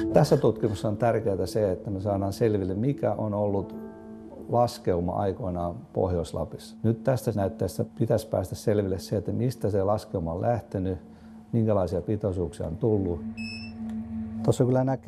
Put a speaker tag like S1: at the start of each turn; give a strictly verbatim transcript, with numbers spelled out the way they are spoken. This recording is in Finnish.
S1: Tässä tutkimuksessa on tärkeää se, että me saadaan selville, mikä on ollut laskeuma aikoinaan Pohjois-Lapissa. Nyt tästä näytteestä pitäisi päästä selville se, että mistä se laskeuma on lähtenyt, minkälaisia pitoisuuksia on tullut. Tuossa kyllä näkee